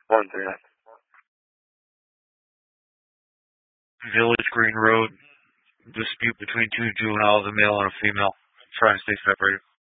139. Village Green Road. Dispute between two juveniles, a male and a female. Trying to stay separated.